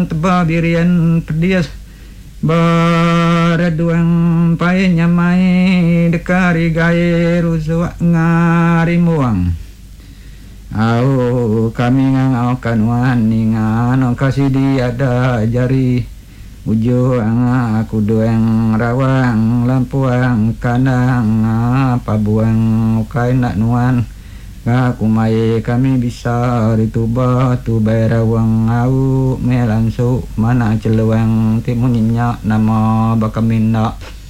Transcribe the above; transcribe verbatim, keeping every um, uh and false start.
tebabirian pedias baraduang pai nyamai dekari gaye rusuak ngari muang au kami ngang kanuan ningan kasih dia ada jari ujo aku doang rawang lampuang kanang apa buang kai nak nuan aku mai kami bisa dituba tu bayrawang au melansu mana celuang timun nyak nama bakaminna